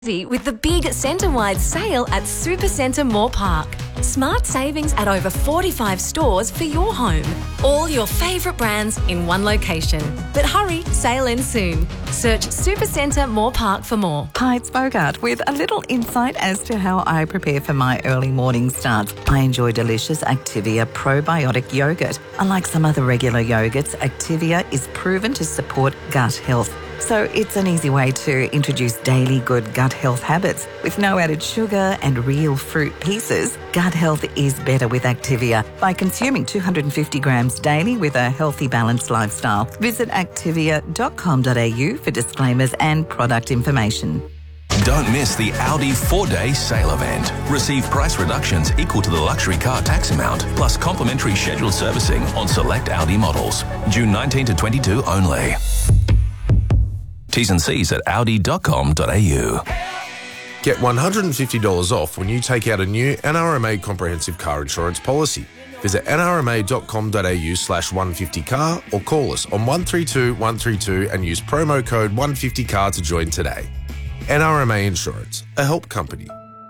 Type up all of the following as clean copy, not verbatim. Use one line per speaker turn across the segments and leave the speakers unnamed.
With the big centre-wide sale at Supercentre Moore Park. Smart savings at over 45 stores for your home. All your favourite brands in one location. But hurry, sale ends soon. Search Supercentre Moore Park for more.
Hi, it's Bogart with a little insight as to how I prepare for my early morning starts. I enjoy delicious Activia probiotic yogurt. Unlike some other regular yogurts, Activia is proven to support gut health. So it's an easy way to introduce daily good gut health habits. With no added sugar and real fruit pieces, gut health is better with Activia by consuming 250 grams daily with a healthy, balanced lifestyle. Visit activia.com.au for disclaimers and product information.
Don't miss the Audi 4-day sale event. Receive price reductions equal to the luxury car tax amount, plus complimentary scheduled servicing on select Audi models. June 19 to 22 only. T's and C's at audi.com.au.
Get $150 off when you take out a new NRMA comprehensive car insurance policy. Visit nrma.com.au/150car or call us on 132 132 and use promo code 150car to join today. NRMA Insurance, a help company.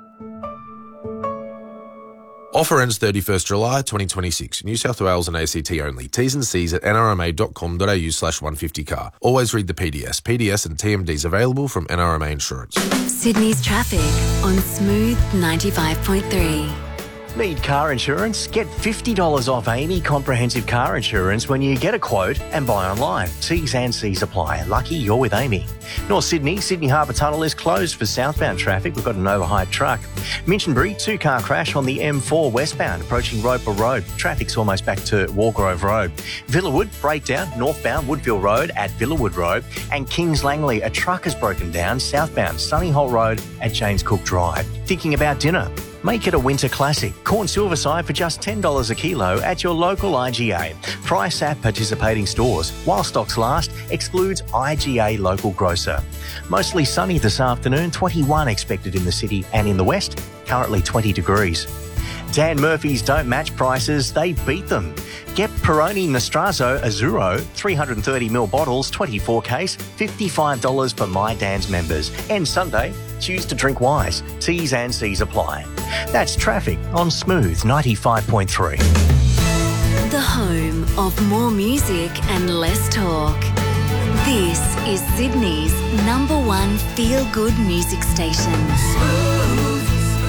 Offer ends 31st July 2026. New South Wales and ACT only. T's and C's at nrma.com.au/150car. Always read the PDS. PDS and TMDs available from NRMA Insurance.
Sydney's traffic on Smooth 95.3.
Need car insurance? Get $50 off Amy Comprehensive Car Insurance when you get a quote and buy online. T's and C's apply. Lucky you're with Amy. North Sydney, Sydney Harbour Tunnel is closed for southbound traffic. We've got an overhyped truck. Minchinbury, 2-car crash on the M4 westbound approaching Roper Road. Traffic's almost back to Wargrove Road. Villawood, breakdown northbound Woodville Road at Villawood Road. And Kings Langley, a truck has broken down southbound Sunnyholt Road at James Cook Drive. Thinking about dinner? Make it a winter classic. Corn silverside for just $10 a kilo at your local IGA. Price at participating stores. While stocks last, excludes IGA local grocer. Mostly sunny this afternoon, 21 expected in the city and in the west, currently 20 degrees. Dan Murphy's don't match prices, they beat them. Get Peroni Nostrazzo Azzurro, 330ml bottles, 24 case, $55 for My Dan's members. And Sunday, choose to drink wise. T's and C's apply. That's traffic on Smooth 95.3.
The home of more music and less talk. This is Sydney's #1 feel-good music station.
Smooth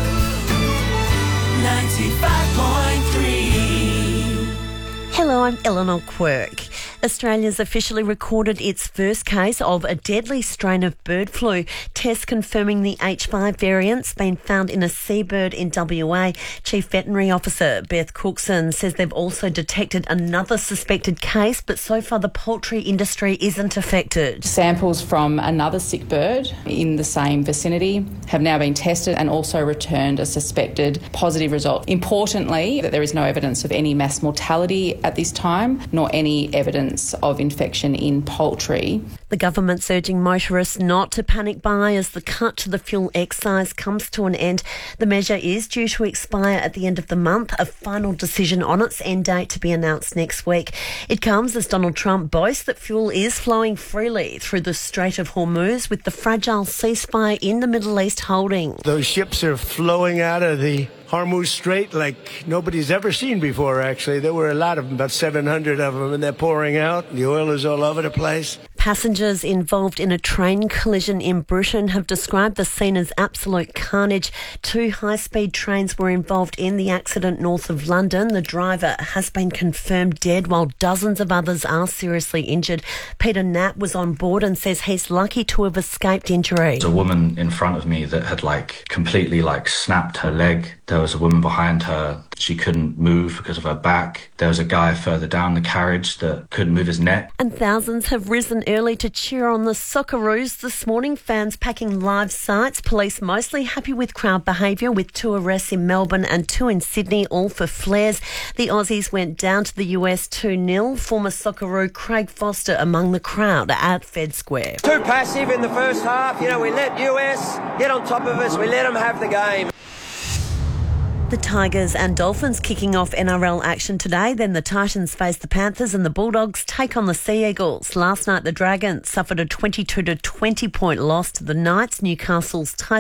95.3.
Hello, I'm Eleanor Quirk. Australia's officially recorded its first case of a deadly strain of bird flu. Tests confirming the H5 variant's been found in a seabird in WA. Chief Veterinary Officer Beth Cookson says they've also detected another suspected case, but so far the poultry industry isn't affected.
Samples from another sick bird in the same vicinity have now been tested and also returned a suspected positive result. Importantly, that there is no evidence of any mass mortality at this time, nor any evidence of infection in poultry.
The government's urging motorists not to panic buy as the cut to the fuel excise comes to an end. The measure is due to expire at the end of the month, a final decision on its end date to be announced next week. It comes as Donald Trump boasts that fuel is flowing freely through the Strait of Hormuz, with the fragile ceasefire in the Middle East holding.
Those ships are flowing out of the Hormuz Strait like nobody's ever seen before, actually. There were a lot of them, about 700 of them, and they're pouring out. The oil is all over the place.
Passengers involved in a train collision in Britain have described the scene as absolute carnage. 2 high-speed trains were involved in the accident north of London. The driver has been confirmed dead, while dozens of others are seriously injured. Peter Knapp was on board and says he's lucky to have escaped injury.
There's a woman in front of me that had completely snapped her leg. There was a woman behind her. She couldn't move because of her back. There was a guy further down the carriage that couldn't move his neck.
And thousands have risen early to cheer on the Socceroos this morning. Fans packing live sites. Police mostly happy with crowd behaviour, with 2 arrests in Melbourne and 2 in Sydney, all for flares. The Aussies went down to the US 2-0. Former Socceroo Craig Foster among the crowd at Fed Square.
Too passive in the first half. We let US get on top of us. We let them have the game.
The Tigers and Dolphins kicking off NRL action today. Then the Titans face the Panthers and the Bulldogs take on the Sea Eagles. Last night the Dragons suffered a 22-20 point loss to the Knights. Newcastle's Tyson